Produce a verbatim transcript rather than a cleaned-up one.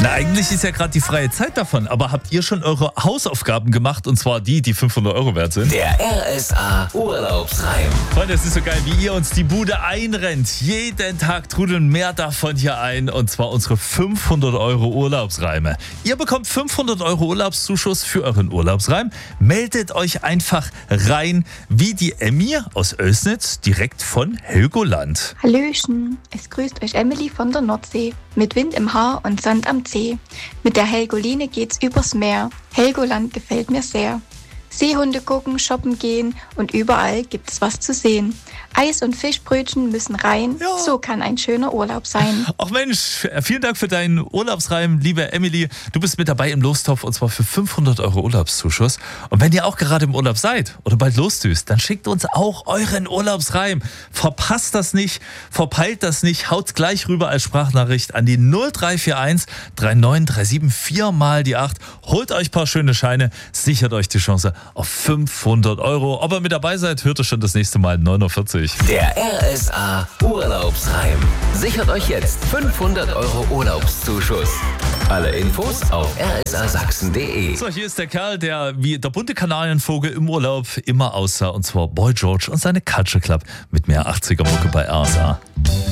Na, eigentlich ist ja gerade die freie Zeit davon, aber habt ihr schon eure Hausaufgaben gemacht, und zwar die, die fünfhundert Euro wert sind? Der R S A Urlaubsreim. Freunde, es ist so geil, wie ihr uns die Bude einrennt. Jeden Tag trudeln mehr davon hier ein, und zwar unsere fünfhundert Euro Urlaubsreime. Ihr bekommt fünfhundert Euro Urlaubszuschuss für euren Urlaubsreim. Meldet euch einfach rein, wie die Emmy aus Oelsnitz, direkt von Helgoland. Hallöchen, es grüßt euch Emily von der Nordsee. Mit Wind im Haar und Sand am Zeh. Mit der Helgoline geht's übers Meer. Helgoland gefällt mir sehr. Seehunde gucken, shoppen gehen und überall gibt's was zu sehen. Eis und Fischbrötchen müssen rein, Ja. so kann ein schöner Urlaub sein. Ach Mensch, vielen Dank für deinen Urlaubsreim, liebe Emily. Du bist mit dabei im Lostopf, und zwar für fünfhundert Euro Urlaubszuschuss. Und wenn ihr auch gerade im Urlaub seid oder bald losdüst, dann schickt uns auch euren Urlaubsreim. Verpasst das nicht, verpeilt das nicht, haut gleich rüber als Sprachnachricht an die null drei vier eins drei neun drei sieben vier mal die acht. Holt euch ein paar schöne Scheine, sichert euch die Chance auf fünfhundert Euro. Ob ihr mit dabei seid, hört ihr schon das nächste Mal neun Uhr vierzig. Der R S A Urlaubsreim. Sichert euch jetzt fünfhundert Euro Urlaubszuschuss. Alle Infos auf r s a sachsen punkt d e. So, hier ist der Kerl, der wie der bunte Kanarienvogel im Urlaub immer aussah, und zwar Boy George und seine Culture Club mit mehr achtziger Mucke bei R S A.